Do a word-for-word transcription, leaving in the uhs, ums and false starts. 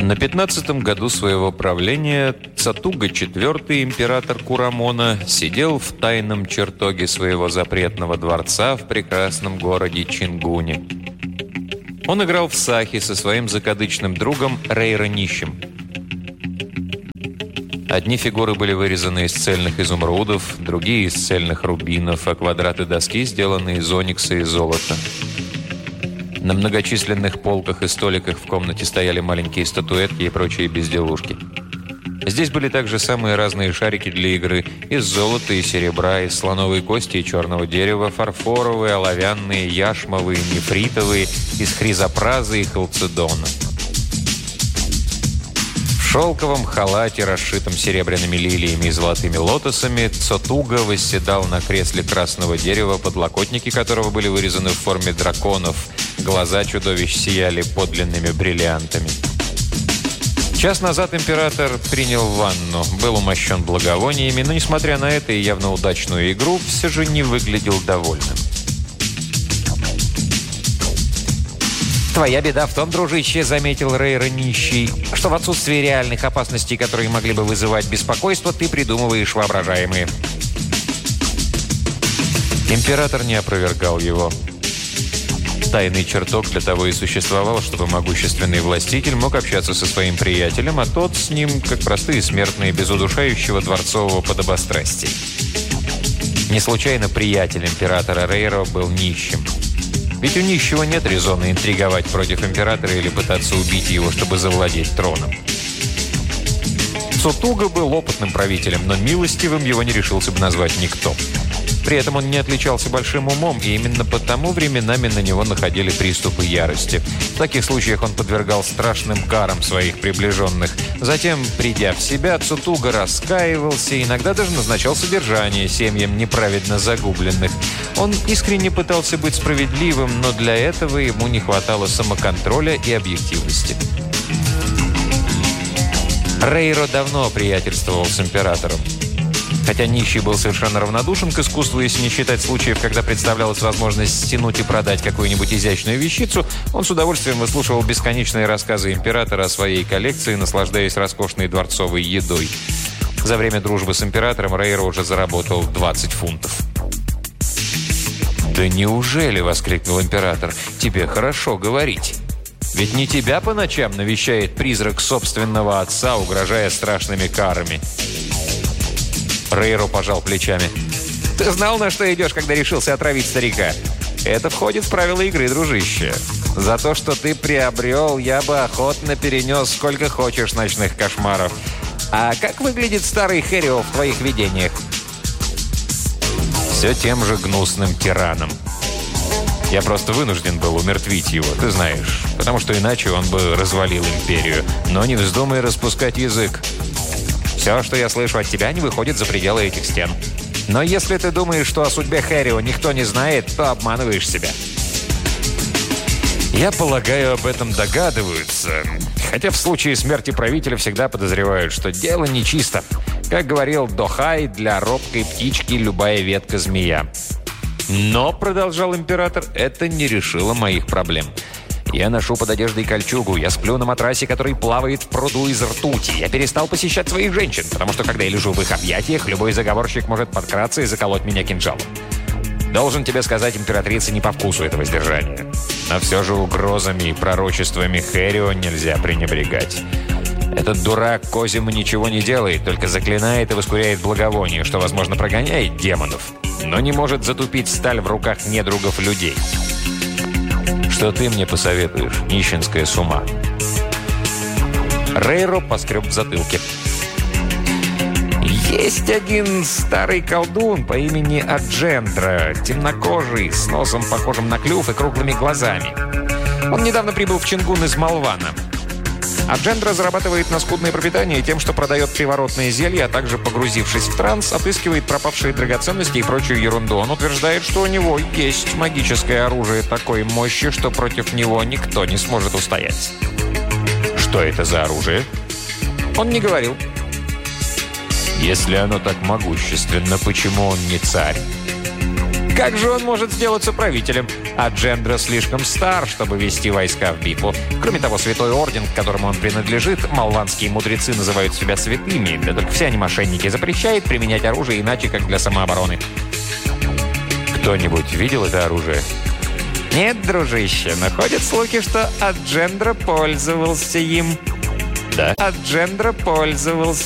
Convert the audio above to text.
На пятнадцатом году своего правления Цатуга четвёртый, император Курамона, сидел в тайном чертоге своего запретного дворца в прекрасном городе Чингуне. Он играл в сахи со своим закадычным другом Рейро Нищим. Одни фигуры были вырезаны из цельных изумрудов, другие из цельных рубинов, а квадраты доски сделаны из оникса и золота. На многочисленных полках и столиках в комнате стояли маленькие статуэтки и прочие безделушки. Здесь были также самые разные шарики для игры из золота и серебра, из слоновой кости и черного дерева, фарфоровые, оловянные, яшмовые, нефритовые, из хризопраза и халцедона. В шелковом халате, расшитом серебряными лилиями и золотыми лотосами, Цатуга восседал на кресле красного дерева, подлокотники которого были вырезаны в форме драконов. Глаза чудовищ сияли подлинными бриллиантами. Час назад император принял ванну, был умощен благовониями, но, несмотря на это и явно удачную игру, все же не выглядел довольным. «Твоя беда в том, дружище, — заметил Рейро Нищий, — что в отсутствии реальных опасностей, которые могли бы вызывать беспокойство, ты придумываешь воображаемые». Император не опровергал его. Тайный чертог для того и существовал, чтобы могущественный властитель мог общаться со своим приятелем, а тот с ним, как простые смертные, без удушающего дворцового подобострастия. Не случайно приятель императора Рейро был нищим. Ведь у нищего нет резона интриговать против императора или пытаться убить его, чтобы завладеть троном. Цатуга был опытным правителем, но милостивым его не решился бы назвать никто. При этом он не отличался большим умом, и именно потому временами на него находили приступы ярости. В таких случаях он подвергал страшным карам своих приближенных. Затем, придя в себя, Цатуга раскаивался, иногда даже назначал содержание семьям неправедно загубленных. Он искренне пытался быть справедливым, но для этого ему не хватало самоконтроля и объективности. Рейро давно приятельствовал с императором. Хотя нищий был совершенно равнодушен к искусству, если не считать случаев, когда представлялась возможность стянуть и продать какую-нибудь изящную вещицу, он с удовольствием выслушивал бесконечные рассказы императора о своей коллекции, наслаждаясь роскошной дворцовой едой. За время дружбы с императором Рейро уже заработал двадцать фунтов. «Да неужели?» — воскликнул император. «Тебе хорошо говорить. Ведь не тебя по ночам навещает призрак собственного отца, угрожая страшными карами». Рейро пожал плечами. «Ты знал, на что идешь, когда решился отравить старика? Это входит в правила игры, дружище. За то, что ты приобрел, я бы охотно перенес сколько хочешь ночных кошмаров. А как выглядит старый Хэрио в твоих видениях?» «Все тем же гнусным тираном. Я просто вынужден был умертвить его, ты знаешь, потому что иначе он бы развалил империю. Но не вздумай распускать язык. Все, что я слышу от тебя, не выходит за пределы этих стен. Но если ты думаешь, что о судьбе Хэрио никто не знает, то обманываешь себя». «Я полагаю, об этом догадываются. Хотя в случае смерти правителя всегда подозревают, что дело нечисто. Как говорил Дохай, для робкой птички любая ветка змея». «Но, — продолжал император, — это не решило моих проблем. Я ношу под одеждой кольчугу, я сплю на матрасе, который плавает в пруду из ртути. Я перестал посещать своих женщин, потому что, когда я лежу в их объятиях, любой заговорщик может подкраться и заколоть меня кинжалом. Должен тебе сказать, императрице не по вкусу это воздержание. Но все же угрозами и пророчествами Хэрио нельзя пренебрегать. Этот дурак Козимо ничего не делает, только заклинает и воскуряет благовоние, что, возможно, прогоняет демонов, но не может затупить сталь в руках недругов людей. Что ты мне посоветуешь, нищенская с ума?» Рейро поскреб в затылке. «Есть один старый колдун по имени Аджендра, темнокожий, с носом похожим на клюв и круглыми глазами. Он недавно прибыл в Чингун из Малвана. Аджендра зарабатывает на скудное пропитание тем, что продает приворотные зелья, а также, погрузившись в транс, отыскивает пропавшие драгоценности и прочую ерунду. Он утверждает, что у него есть магическое оружие такой мощи, что против него никто не сможет устоять». «Что это за оружие?» «Он не говорил». «Если оно так могущественно, почему он не царь?» Как же он может сделаться правителем? А Джендра слишком стар, чтобы вести войска в битву. Кроме того, Святой Орден, к которому он принадлежит, малванские мудрецы называют себя святыми, да только все они мошенники, запрещает применять оружие иначе, как для самообороны. Кто-нибудь видел это оружие? Нет, дружище, но ходят слухи, что Аджендра пользовался им. Да? Аджендра пользовался